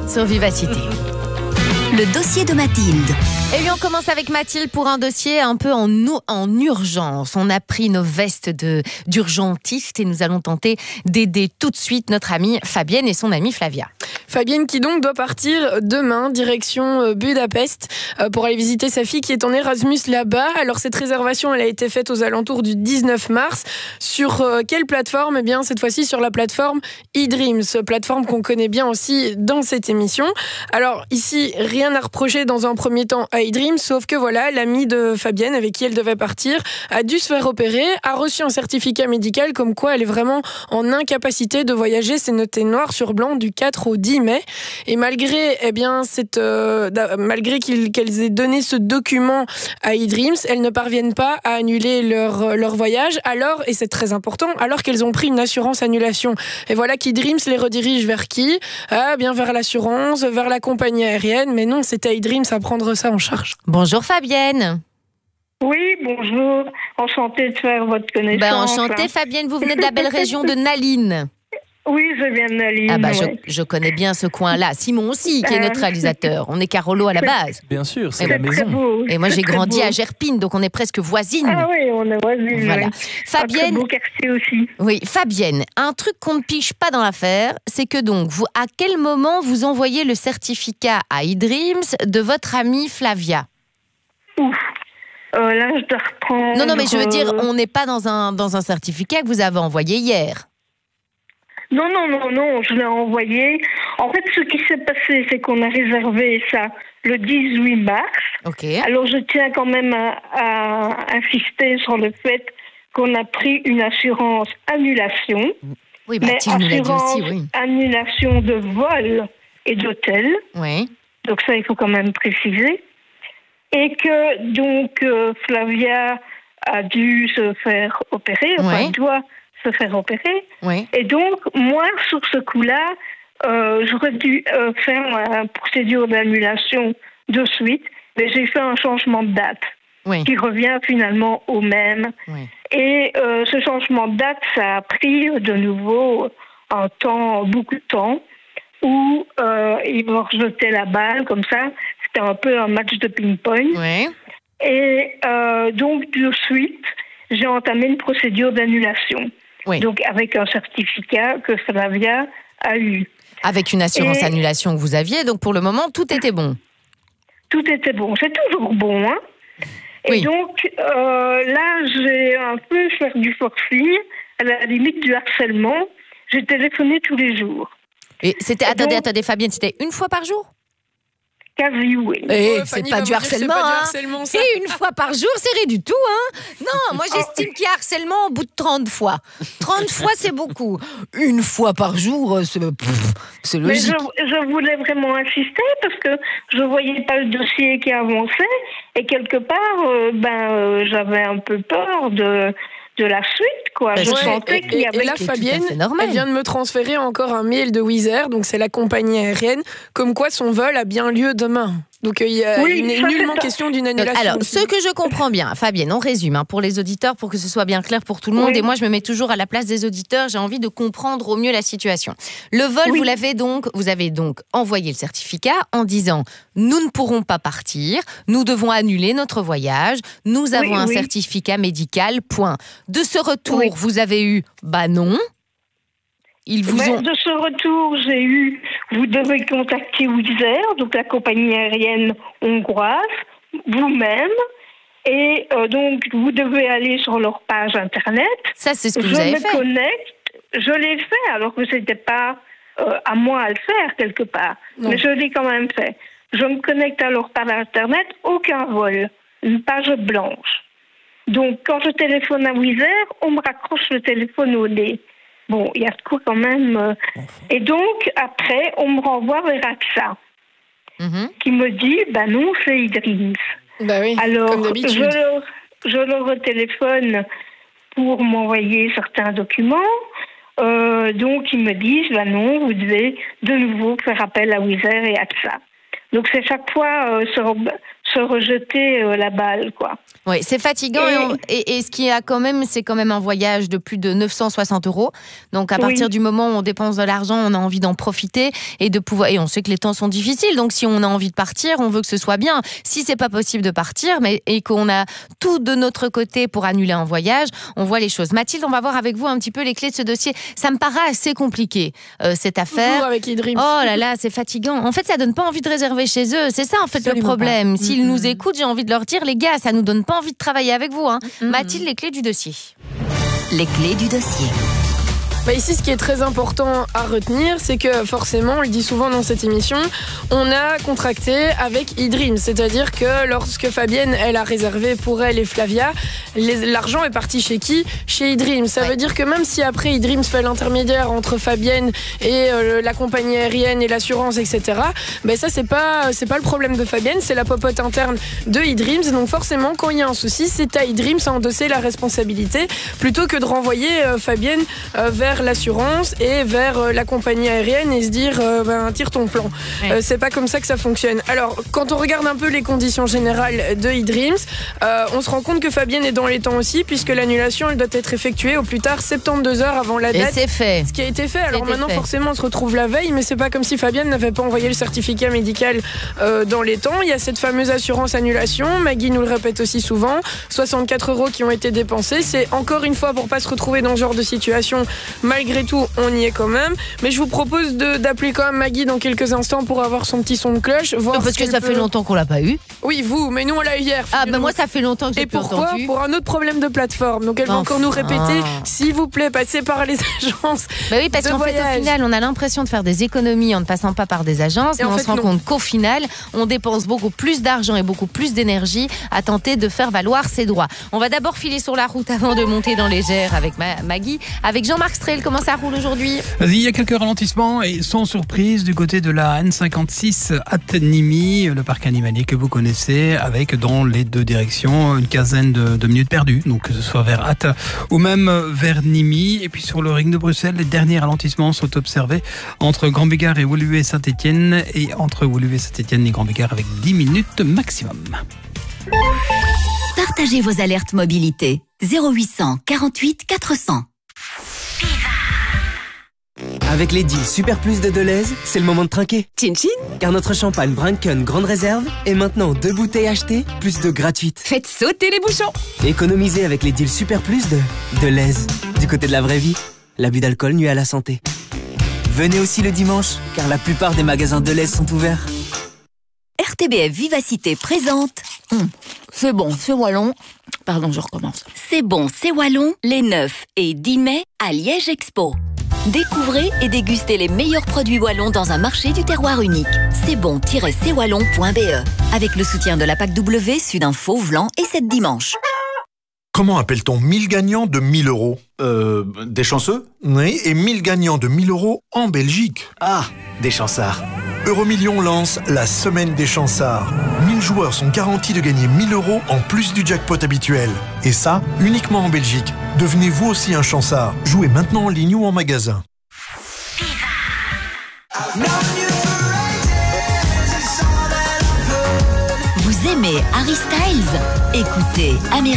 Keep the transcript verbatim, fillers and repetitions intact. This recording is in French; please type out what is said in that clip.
sur Vivacité. Le dossier de Mathilde. Et bien on commence avec Mathilde pour un dossier un peu en, en urgence. On a pris nos vestes de, d'urgentiste et nous allons tenter d'aider tout de suite notre amie Fabienne et son amie Flavia. Fabienne qui donc doit partir demain, direction Budapest, pour aller visiter sa fille qui est en Erasmus là-bas. Alors cette réservation, elle a été faite aux alentours du dix-neuf mars. Sur quelle plateforme ? Eh bien cette fois-ci sur la plateforme eDreams, plateforme qu'on connaît bien aussi dans cette émission. Alors ici, rien à reprocher dans un premier temps à eDreams, sauf que voilà, l'amie de Fabienne avec qui elle devait partir a dû se faire opérer, a reçu un certificat médical comme quoi elle est vraiment en incapacité de voyager. C'est noté noir sur blanc du quatre au dix mai. Et malgré, eh bien, cette, euh, malgré qu'ils, qu'elles aient donné ce document à eDreams, elles ne parviennent pas à annuler leur, leur voyage. Alors, et c'est très important, alors qu'elles ont pris une assurance annulation. Et voilà qu'eDreams les redirige vers qui ? Ah, bien vers l'assurance, vers la compagnie aérienne. Mais non, c'est à eDreams à prendre ça en charge. Bonjour Fabienne. Oui, bonjour. Enchantée de faire votre connaissance. Ben, enchantée Fabienne, vous venez de la belle région de Nalines. Oui, je viens de Nalines. Ah bah, ouais. je, je connais bien ce coin-là. Simon aussi, qui est notre réalisateur. On est Carolo à la base. Bien sûr, c'est Et la C'est maison. très beau. Et moi, j'ai C'est très grandi beau. à Gerpine, donc on est presque voisines. Ah oui, on est voisines. Voilà. Ouais. Fabienne, Un très beau quartier aussi. oui, Fabienne, un truc qu'on ne pige pas dans l'affaire, c'est que donc, vous, à quel moment vous envoyez le certificat à eDreams de votre amie Flavia ? Ouf. Euh, là, je dois reprendre... Non, non, mais je veux dire, euh, on n'est pas dans un, dans un certificat que vous avez envoyé hier. Non, non, non, non, je l'ai envoyé. En fait, ce qui s'est passé, c'est qu'on a réservé ça le dix-huit mars. Ok. Alors, je tiens quand même à, à insister sur le fait qu'on a pris une assurance annulation. Oui, bah, mais Mathilde nous l'a dit assurance aussi, oui. annulation de vol et d'hôtel. Oui. Donc ça, il faut quand même préciser. Et que donc euh, Flavia a dû se faire opérer, enfin Ouais. doit se faire opérer. Oui. Et donc, moi, sur ce coup-là, euh, j'aurais dû euh, faire une procédure d'annulation de suite, mais j'ai fait un changement de date Oui. qui revient finalement au même. Oui. Et euh, ce changement de date, ça a pris de nouveau un temps, beaucoup de temps, où euh, ils m'ont rejeté la balle comme ça. C'était un peu un match de ping-pong. Oui. Et euh, donc, de suite, j'ai entamé une procédure d'annulation. Oui. Donc, avec un certificat que Flavia a eu. Avec une assurance Et- annulation que vous aviez, donc pour le moment, tout était bon. Tout était bon. C'est toujours bon, hein. Et Oui. donc, euh, là, j'ai un peu fait du forcing, à la limite du harcèlement. J'ai téléphoné tous les jours. Et c'était, Et attendez, donc- attendez, Fabienne, c'était une fois par jour ? Quasi, oui. Eh, Ouais, c'est Fanny pas va du vous dire que c'est harcèlement, pas du hein. harcèlement, ça. Et une fois par jour, c'est rien du tout, hein. Non, moi j'estime qu'il y a harcèlement au bout de trente fois. trente fois, c'est beaucoup. Une fois par jour, c'est, pff, c'est Mais logique. je, je voulais vraiment insister parce que je voyais pas le dossier qui avançait et quelque part, euh, ben, euh, j'avais un peu peur de, de la suite, quoi. Parce Je que- sentais et, qu'il y et- avait... et là, qui est tout à Fabienne, fait normal. elle vient de me transférer encore un mail de Wizz Air, donc c'est la compagnie aérienne, comme quoi son vol a bien lieu demain. Donc euh, il y a Oui, il n'est ça, nullement c'est- question d'une Donc, annulation. alors, ce que je comprends bien, Fabienne, on résume hein, pour les auditeurs, pour que ce soit bien clair pour tout le monde. Oui. Et moi, je me mets toujours à la place des auditeurs. J'ai envie de comprendre au mieux la situation. Le vol, Oui. vous l'avez donc, vous avez donc envoyé le certificat en disant nous ne pourrons pas partir, nous devons annuler notre voyage, nous avons un oui. certificat médical. Point. De ce retour, Oui. vous avez eu bah non. Ils vous Mais ont. de ce retour, j'ai eu, vous devez contacter Wizz Air, donc la compagnie aérienne hongroise, vous-même, et euh, donc vous devez aller sur leur page internet. Ça, c'est ce que je vous avez me fait. connecte, je l'ai fait, alors que c'était pas euh, à moi à le faire quelque part, Non. mais je l'ai quand même fait. Je me connecte à leur page internet, aucun vol, une page blanche. Donc quand je téléphone à Wizz Air, on me raccroche le téléphone au nez. Bon, il y a de quoi quand même. euh. Et donc, après, on me renvoie vers A X A, Mhm. qui me dit, ben non, c'est eDreams. Bah oui, Alors, comme je d'habitude. leur, je leur retéléphone pour m'envoyer certains documents. Euh, donc, ils me disent, ben non, vous devez de nouveau faire appel à Wizz Air et A X A. Donc, c'est chaque fois euh, sur, se rejeter euh, la balle, quoi. Oui, c'est fatigant. Et... Et, on, et, et ce qu'il y a quand même, c'est quand même un voyage de plus de neuf cent soixante euros. Donc, à partir oui. du moment où on dépense de l'argent, on a envie d'en profiter et de pouvoir. Et on sait que les temps sont difficiles. Donc, si on a envie de partir, on veut que ce soit bien. Si c'est pas possible de partir, mais et qu'on a tout de notre côté pour annuler un voyage, on voit les choses. Mathilde, on va voir avec vous un petit peu les clés de ce dossier. Ça me paraît assez compliqué, euh, cette affaire. Toujours avec eDreams. Oh là là, c'est fatigant. En fait, ça donne pas envie de réserver chez eux. C'est ça, en fait, Absolument le problème. Pas. S'ils mmh. nous écoutent, j'ai envie de leur dire, les gars, ça nous donne pas envie de travailler avec vous. Hein. Mmh. Mathilde, les clés du dossier. Les clés du dossier. Bah ici, ce qui est très important à retenir, c'est que forcément, on le dit souvent dans cette émission, on a contracté avec eDreams. C'est-à-dire que lorsque Fabienne, elle a réservé pour elle et Flavia, les, l'argent est parti chez qui ? Chez eDreams. Ça ouais. veut dire que même si après eDreams fait l'intermédiaire entre Fabienne et euh, la compagnie aérienne et l'assurance, et cetera, bah ça, c'est pas, c'est pas le problème de Fabienne, c'est la popote interne de eDreams. Donc forcément, quand il y a un souci, c'est à eDreams à endosser la responsabilité plutôt que de renvoyer euh, Fabienne euh, vers l'assurance et vers euh, la compagnie aérienne et se dire euh, ben, tire ton plan. Ouais. Euh, c'est pas comme ça que ça fonctionne. Alors, quand on regarde un peu les conditions générales de eDreams, euh, on se rend compte que Fabienne est dans les temps aussi, puisque l'annulation, elle doit être effectuée au plus tard soixante-douze heures avant la date. Et c'est fait. Ce qui a été fait. Alors C'était maintenant, fait. forcément, on se retrouve la veille, mais c'est pas comme si Fabienne n'avait pas envoyé le certificat médical euh, dans les temps. Il y a cette fameuse assurance annulation. Maggie nous le répète aussi souvent. soixante-quatre euros qui ont été dépensés. C'est encore une fois pour pas se retrouver dans ce genre de situation. Malgré tout, on y est quand même. Mais je vous propose de, d'appeler quand même Maggie dans quelques instants pour avoir son petit son de cloche. Voir Parce que ça peut... fait longtemps qu'on l'a pas eu. Oui, vous, mais nous on l'a eu hier. Ah, ben moi ça fait longtemps que j'ai Et plus pourquoi entendu. Pour un autre problème de plateforme. Donc elle va enfin. encore nous répéter, s'il vous plaît, passez par les agences. Bah oui, parce de qu'en voyage. fait, au final, on a l'impression de faire des économies en ne passant pas par des agences, Et mais on fait, se rend non. compte qu'au final, on dépense beaucoup plus d'argent et beaucoup plus d'énergie à tenter de faire valoir ses droits. On va d'abord filer sur la route avant de monter dans les gers avec Ma- Maggie. Avec Jean-Marc Strel, comment ça roule aujourd'hui ? Il y a quelques ralentissements et sans surprise du côté de la N cinquante-six Ath-Nimi, le parc animalier que vous connaissez, avec dans les deux directions une quinzaine de, de minutes perdues, donc que ce soit vers Ath ou même vers Nimi. Et puis sur le ring de Bruxelles, les derniers ralentissements sont observés entre Grand-Bégard et Woluwe-Saint-Étienne et entre Woluwe-Saint-Étienne et Grand-Bégard avec dix minutes maximum. Partagez vos alertes mobilité. zéro huit cent quarante-huit quatre cents. Avec les deals Super Plus de Deleuze, c'est le moment de trinquer. Chin chin. Car notre champagne Brunken Grande Réserve est maintenant deux bouteilles achetées, plus deux gratuites. Faites sauter les bouchons. Économisez avec les deals Super Plus de Deleuze. Du côté de la vraie vie, l'abus d'alcool nuit à la santé. Venez aussi le dimanche, car la plupart des magasins Deleuze sont ouverts. R T B F Vivacité présente. Hum, c'est bon, c'est wallon. Pardon, je recommence. C'est bon, c'est wallon, les neuf et dix mai à Liège Expo. Découvrez et dégustez les meilleurs produits wallons dans un marché du terroir unique. c'est bon tiret c wallon point b e avec le soutien de la P A C W, Sudinfo, Vlan et sept dimanches. Comment appelle-t-on mille gagnants de mille euros? Euh, des chanceux? Oui, et mille gagnants de mille euros en Belgique. Ah, des chansards. Euromillions lance la semaine des chansards. mille joueurs sont garantis de gagner mille euros en plus du jackpot habituel. Et ça, uniquement en Belgique. Devenez vous aussi un chansard. Jouez maintenant en ligne ou en magasin. Vous aimez Harry Styles? Écoutez Amérique.